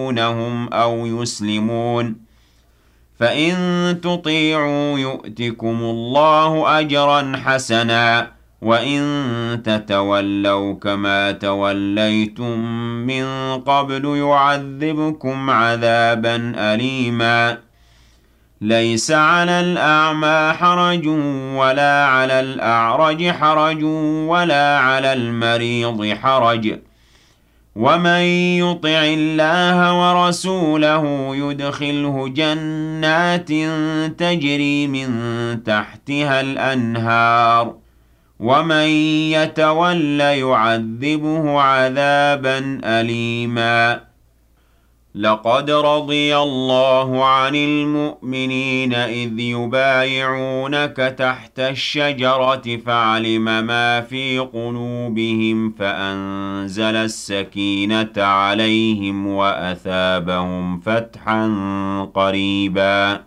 أو يسلمون فإن تطيعوا يؤتكم الله أجرا حسنا وإن تتولوا كما توليتم من قبل يعذبكم عذابا أليما ليس على الأعمى حرج ولا على الأعرج حرج ولا على المريض حرج ومن يطع الله ورسوله يدخله جنات تجري من تحتها الأنهار ومن يتول يعذبه عذابا أليما لقد رضي الله عن المؤمنين إذ يبايعونك تحت الشجرة فعلم ما في قلوبهم فأنزل السكينة عليهم وأثابهم فتحا قريبا